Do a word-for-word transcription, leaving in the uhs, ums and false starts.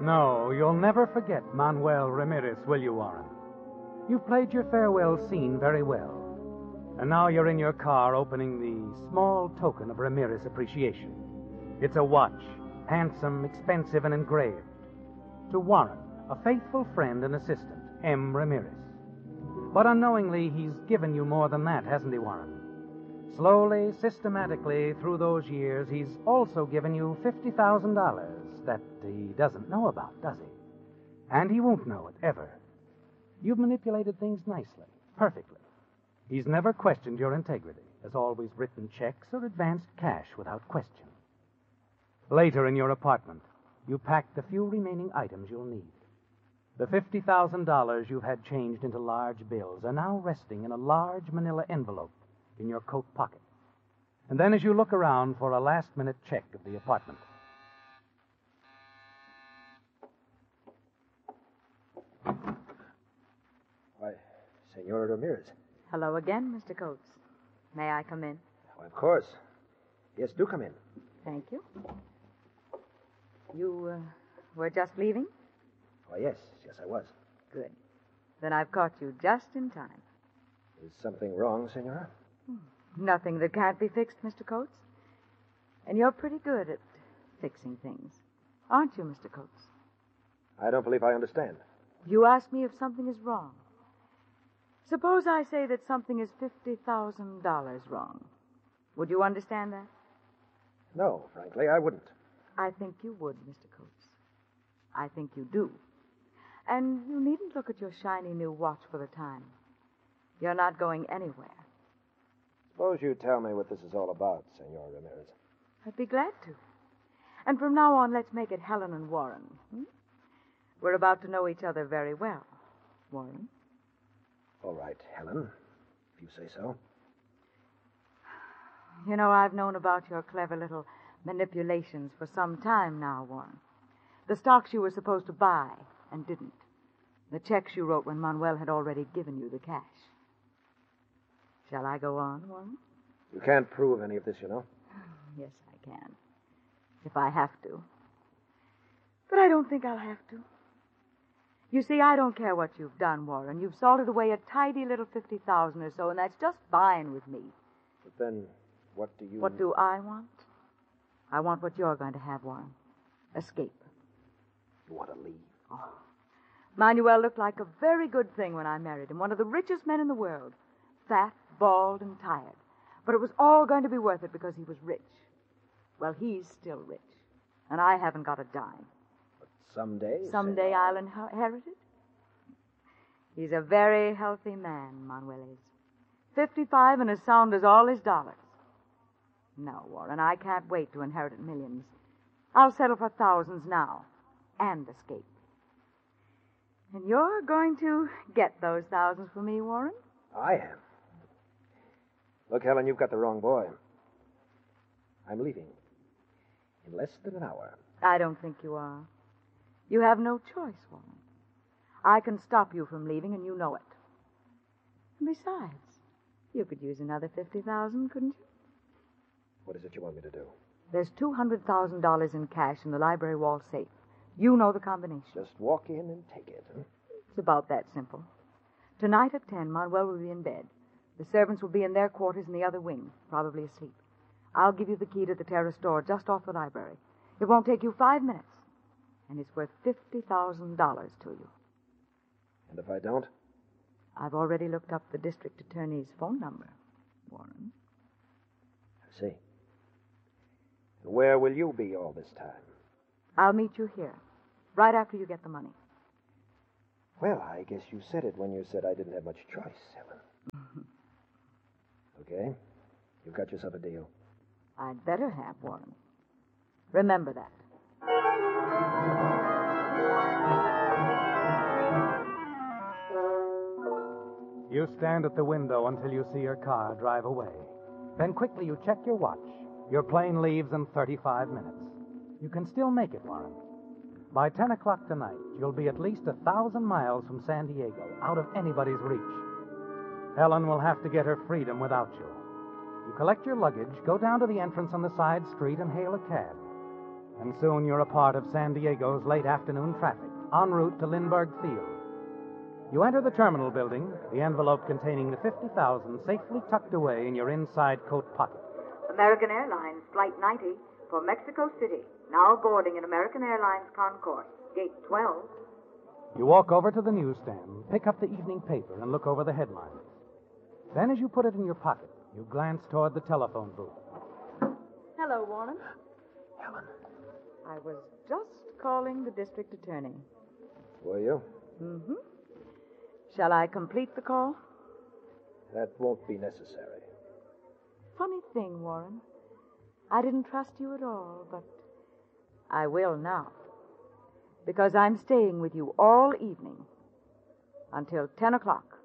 No, you'll never forget Manuel Ramirez, will you, Warren? You played your farewell scene very well. And now you're in your car opening the small token of Ramirez appreciation. It's a watch, handsome, expensive, and engraved. To Warren, a faithful friend and assistant, M. Ramirez. But unknowingly, he's given you more than that, hasn't he, Warren? Slowly, systematically, through those years, he's also given you fifty thousand dollars that he doesn't know about, does he? And he won't know it, ever. You've manipulated things nicely, perfectly. He's never questioned your integrity, has always written checks or advanced cash without question. Later in your apartment, you packed the few remaining items you'll need. The fifty thousand dollars you've had changed into large bills are now resting in a large manila envelope in your coat pocket. And then as you look around for a last-minute check of the apartment. Why, Senora Ramirez. Hello again, Mister Coates. May I come in? Why, of course. Yes, do come in. Thank you. You uh, were just leaving? Why, yes. Yes, I was. Good. Then I've caught you just in time. Is something wrong, Senora? Hmm. Nothing that can't be fixed, Mister Coates. And you're pretty good at fixing things. Aren't you, Mister Coates? I don't believe I understand. You ask me if something is wrong. Suppose I say that something is fifty thousand dollars wrong. Would you understand that? No, frankly, I wouldn't. I think you would, Mister Coates. I think you do. And you needn't look at your shiny new watch for the time. You're not going anywhere. Suppose you tell me what this is all about, Senor Ramirez. I'd be glad to. And from now on, let's make it Helen and Warren. Hmm? We're about to know each other very well, Warren. All right, Helen, if you say so. You know, I've known about your clever little manipulations for some time now, Warren. The stocks you were supposed to buy and didn't. The checks you wrote when Manuel had already given you the cash. Shall I go on, Warren? You can't prove any of this, you know. Yes, I can. If I have to. But I don't think I'll have to. You see, I don't care what you've done, Warren. You've salted away a tidy little fifty thousand or so, and that's just fine with me. But then, what do you... What do I want? I want what you're going to have, Warren. Escape. You want to leave? Oh. Manuel looked like a very good thing when I married him. One of the richest men in the world. Fat, bald, and tired. But it was all going to be worth it because he was rich. Well, he's still rich. And I haven't got a dime. But someday... Someday I'll inherit it. He's a very healthy man, Manuel is. Fifty-five and as sound as all his dollars. No, Warren, I can't wait to inherit millions. I'll settle for thousands now. And escape. And you're going to get those thousands for me, Warren? I am. Look, Helen, you've got the wrong boy. I'm leaving. In less than an hour. I don't think you are. You have no choice, Warren. I can stop you from leaving, and you know it. And besides, you could use another fifty thousand, couldn't you? What is it you want me to do? There's two hundred thousand dollars in cash in the library wall safe. You know the combination. Just walk in and take it, huh? It's about that simple. Tonight at ten, Manuel will be in bed. The servants will be in their quarters in the other wing, probably asleep. I'll give you the key to the terrace door just off the library. It won't take you five minutes. And it's worth fifty thousand dollars to you. And if I don't? I've already looked up the district attorney's phone number, Warren. I see. And where will you be all this time? I'll meet you here, right after you get the money. Well, I guess you said it when you said I didn't have much choice, Helen. Okay. You've got yourself a deal. I'd better have, Warren. Remember that. You stand at the window until you see your car drive away. Then quickly you check your watch. Your plane leaves in thirty-five minutes. You can still make it, Warren. By ten o'clock tonight, you'll be at least a thousand miles from San Diego, out of anybody's reach. Helen will have to get her freedom without you. You collect your luggage, go down to the entrance on the side street, and hail a cab. And soon you're a part of San Diego's late afternoon traffic, en route to Lindbergh Field. You enter the terminal building, the envelope containing the fifty thousand dollars safely tucked away in your inside coat pocket. American Airlines, Flight ninety, for Mexico City. Now boarding at American Airlines Concourse, Gate twelve. You walk over to the newsstand, pick up the evening paper, and look over the headlines. Then, as you put it in your pocket, you glance toward the telephone booth. Hello, Warren. Helen. I was just calling the district attorney. Were you? Mm-hmm. Shall I complete the call? That won't be necessary. Funny thing, Warren. I didn't trust you at all, but I will now. Because I'm staying with you all evening until ten o'clock.